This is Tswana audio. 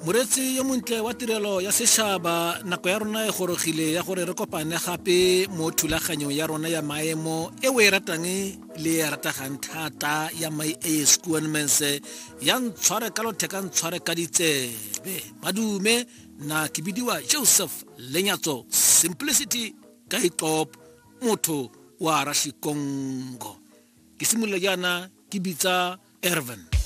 Moretsi yo montle wa tirelo ya seshaba nako ya rona e gorogile ya gore re kopane gape mo thulaganyong ya rona ya maemo e we ratang le ya ratagang thata ya my eskuanmense ya ntshware ka lotheka ntshware ka ditsebe madume na ke bidiwa Joseph Lenyatso Simplicity ka Iqop motho wa Rashikongo ke simolola yana ke bitsa Ervin.